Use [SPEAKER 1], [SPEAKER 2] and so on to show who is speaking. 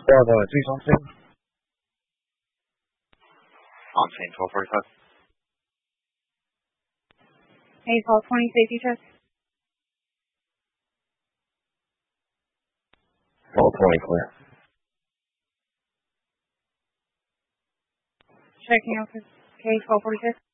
[SPEAKER 1] Bravo, 3 something.
[SPEAKER 2] Octane 1245.
[SPEAKER 3] Hey, call 20 safety check.
[SPEAKER 1] All 20 clear.
[SPEAKER 3] Checking out for K 1246.